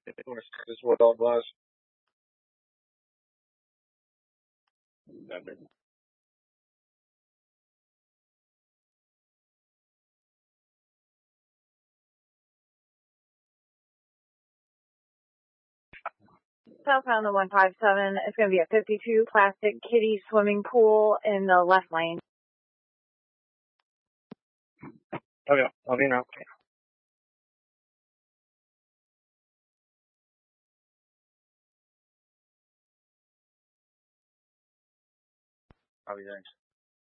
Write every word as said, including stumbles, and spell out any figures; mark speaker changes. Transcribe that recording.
Speaker 1: Is what it was.
Speaker 2: Southbound the one five seven. It's going to be a fifty-two plastic kiddie swimming pool in the left lane.
Speaker 1: Oh yeah, I'll be now. I'll be thanks.